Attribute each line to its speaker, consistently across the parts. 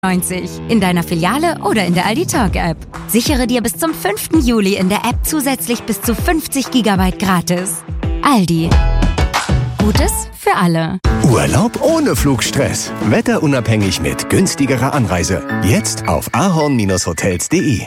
Speaker 1: in deiner Filiale oder in der Aldi Talk App. Sichere dir bis zum 5. Juli in der App zusätzlich bis zu 50 GB gratis. Aldi. Gutes für alle.
Speaker 2: Urlaub ohne Flugstress. Wetterunabhängig mit günstigerer Anreise. Jetzt auf ahorn-hotels.de.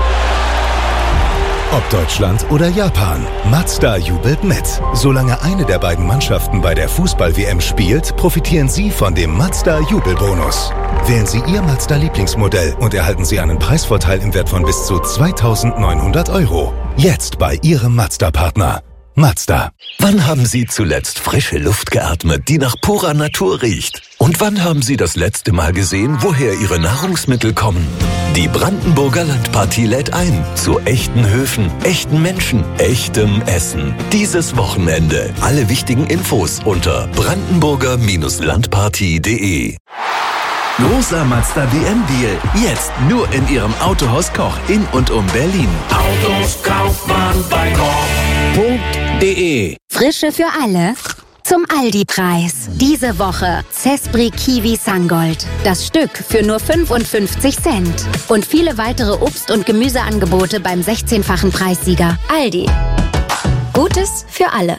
Speaker 3: Ob Deutschland oder Japan, Mazda jubelt mit. Solange eine der beiden Mannschaften bei der Fußball-WM spielt, profitieren Sie von dem Mazda-Jubelbonus. Wählen Sie Ihr Mazda-Lieblingsmodell und erhalten Sie einen Preisvorteil im Wert von bis zu 2.900 €. Jetzt bei Ihrem Mazda-Partner. Mazda.
Speaker 4: Wann haben Sie zuletzt frische Luft geatmet, die nach purer Natur riecht? Und wann haben Sie das letzte Mal gesehen, woher Ihre Nahrungsmittel kommen? Die Brandenburger Landpartie lädt ein zu echten Höfen, echten Menschen, echtem Essen. Dieses Wochenende. Alle wichtigen Infos unter brandenburger-landpartie.de.
Speaker 5: Großer Mazda WM-Deal. Jetzt nur in Ihrem Autohaus Koch in und um Berlin.
Speaker 6: Autos kauft man bei Koch.de.
Speaker 1: Frische für alle. Zum Aldi-Preis. Diese Woche Zespri Kiwi Sangold. Das Stück für nur 55 Cent. Und viele weitere Obst- und Gemüseangebote beim 16-fachen Preissieger. Aldi. Gutes für alle.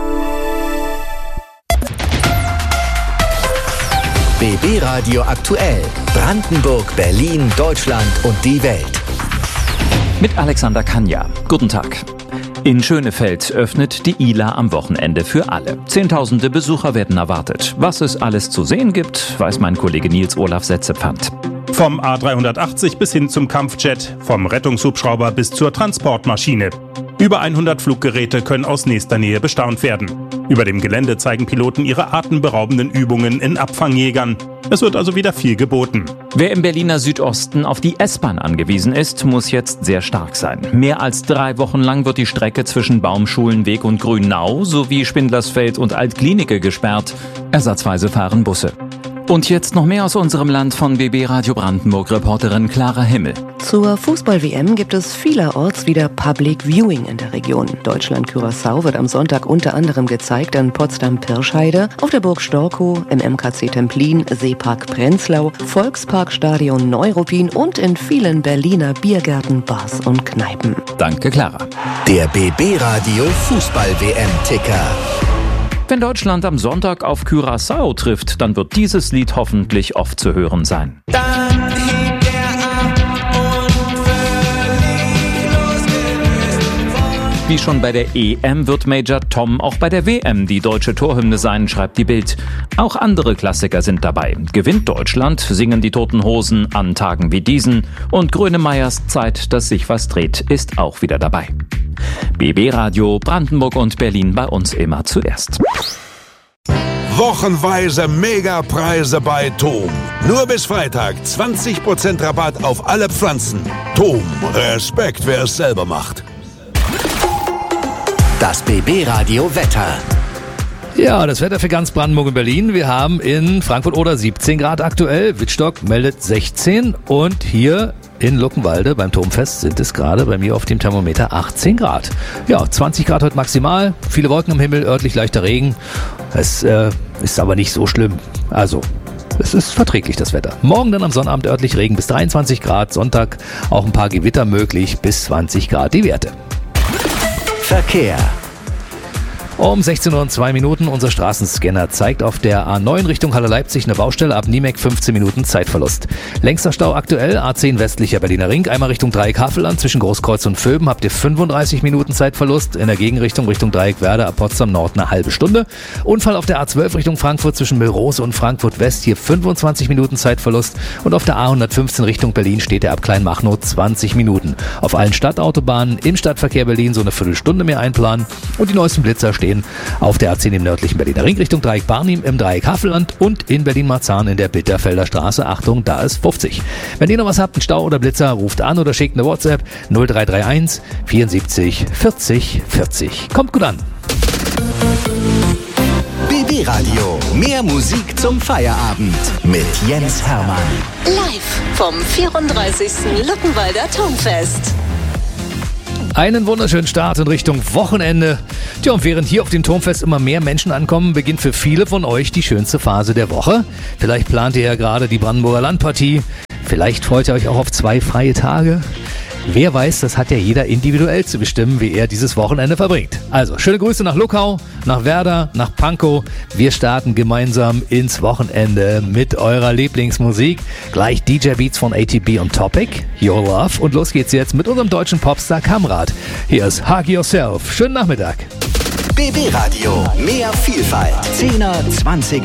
Speaker 5: BB Radio aktuell. Brandenburg, Berlin, Deutschland und die Welt.
Speaker 7: Mit Alexander Kanja. Guten Tag. In Schönefeld öffnet die ILA am Wochenende für alle. Zehntausende Besucher werden erwartet. Was es alles zu sehen gibt, weiß mein Kollege Nils Olaf Setzepfand.
Speaker 8: Vom A380 bis hin zum Kampfjet, vom Rettungshubschrauber bis zur Transportmaschine. Über 100 Fluggeräte können aus nächster Nähe bestaunt werden. Über dem Gelände zeigen Piloten ihre atemberaubenden Übungen in Abfangjägern. Es wird also wieder viel geboten.
Speaker 7: Wer im Berliner Südosten auf die S-Bahn angewiesen ist, muss jetzt sehr stark sein. Mehr als 3 Wochen lang wird die Strecke zwischen Baumschulenweg und Grünau sowie Spindlersfeld und Altklinike gesperrt. Ersatzweise fahren Busse. Und jetzt noch mehr aus unserem Land von BB Radio Brandenburg-Reporterin Clara Himmel.
Speaker 9: Zur Fußball-WM gibt es vielerorts wieder Public Viewing in der Region. Deutschland-Curaçao wird am Sonntag unter anderem gezeigt in Potsdam-Pirschheide, auf der Burg Storkow, im MKC Templin, Seepark Prenzlau, Volksparkstadion Neuruppin und in vielen Berliner Biergärten, Bars und Kneipen.
Speaker 7: Danke, Clara.
Speaker 5: Der BB Radio Fußball-WM-Ticker.
Speaker 7: Wenn Deutschland am Sonntag auf Curaçao trifft, dann wird dieses Lied hoffentlich oft zu hören sein. Wie schon bei der EM wird Major Tom auch bei der WM die deutsche Torhymne sein, schreibt die Bild. Auch andere Klassiker sind dabei. Gewinnt Deutschland, singen die Toten Hosen an Tagen wie diesen. Und Grönemeyers Zeit, dass sich was dreht, ist auch wieder dabei. BB Radio Brandenburg und Berlin bei uns immer zuerst.
Speaker 10: Wochenweise Megapreise bei TOM. Nur bis Freitag 20% Rabatt auf alle Pflanzen. TOM, Respekt, wer es selber macht.
Speaker 5: Das BB Radio Wetter.
Speaker 11: Ja, das Wetter für ganz Brandenburg und Berlin. Wir haben in Frankfurt-Oder 17 Grad aktuell. Wittstock meldet 16 und hier in Luckenwalde beim Turmfest sind es gerade bei mir auf dem Thermometer 18 Grad. Ja, 20 Grad heute maximal, viele Wolken am Himmel, örtlich leichter Regen. Es ist aber nicht so schlimm. Also, es ist verträglich, das Wetter. Morgen dann am Sonnabend örtlich Regen bis 23 Grad, Sonntag auch ein paar Gewitter möglich, bis 20 Grad die Werte.
Speaker 5: Verkehr.
Speaker 11: Um 16:02 Uhr, unser Straßenscanner zeigt auf der A9 Richtung Halle-Leipzig eine Baustelle ab Niemek 15 Minuten Zeitverlust. Längster Stau aktuell A10 westlicher Berliner Ring, einmal Richtung Dreieck Havelland zwischen Großkreuz und Vöben habt ihr 35 Minuten Zeitverlust. In der Gegenrichtung Richtung Dreieck Werder ab Potsdam Nord eine halbe Stunde. Unfall auf der A12 Richtung Frankfurt zwischen Milrose und Frankfurt West, hier 25 Minuten Zeitverlust. Und auf der A115 Richtung Berlin steht ihr ab Kleinmachnow 20 Minuten. Auf allen Stadtautobahnen im Stadtverkehr Berlin so eine Viertelstunde mehr einplanen. Und die neuesten Blitzer stehen auf der A10 im nördlichen Berliner Ring Richtung Dreieck Barnim, im Dreieck Havelland und in Berlin-Marzahn in der Bitterfelder Straße. Achtung, da ist 50. Wenn ihr noch was habt, einen Stau oder Blitzer, ruft an oder schickt eine WhatsApp 0331 74 40 40. Kommt gut an.
Speaker 5: BB Radio, mehr Musik zum Feierabend mit Jens Hermann.
Speaker 12: Live vom 34. Luckenwalder Turmfest.
Speaker 11: Einen wunderschönen Start in Richtung Wochenende. Tja, und während hier auf dem Turmfest immer mehr Menschen ankommen, beginnt für viele von euch die schönste Phase der Woche. Vielleicht plant ihr ja gerade die Brandenburger Landpartie. Vielleicht freut ihr euch auch auf 2 freie Tage. Wer weiß, das hat ja jeder individuell zu bestimmen, wie er dieses Wochenende verbringt. Also, schöne Grüße nach Luckau, nach Werder, nach Pankow. Wir starten gemeinsam ins Wochenende mit eurer Lieblingsmusik. Gleich DJ Beats von ATB und Topic, Your Love. Und los geht's jetzt mit unserem deutschen Popstar Kamrat. Hier ist Hug Yourself. Schönen Nachmittag.
Speaker 2: BB Radio. Mehr Vielfalt. 10er, 20er